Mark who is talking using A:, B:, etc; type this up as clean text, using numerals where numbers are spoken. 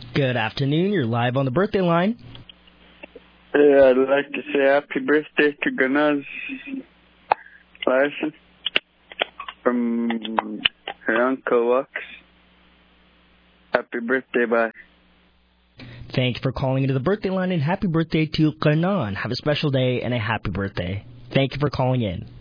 A: Good afternoon. You're live on the birthday line.
B: I'd like to say happy birthday to Ganaz Larson from her Uncle Lux. Happy birthday, bye.
A: Thank you for calling into the birthday line, and happy birthday to Kanan. Have a special day and a happy birthday. Thank you for calling in.